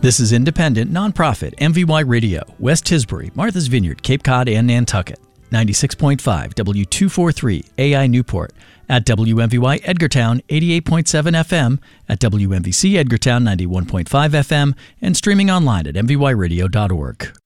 This is independent, nonprofit MVY Radio, West Tisbury, Martha's Vineyard, Cape Cod, and Nantucket. 96.5 W243 AI Newport, at WMVY Edgartown 88.7 FM, at WMVC Edgartown 91.5 FM, and streaming online at mvyradio.org.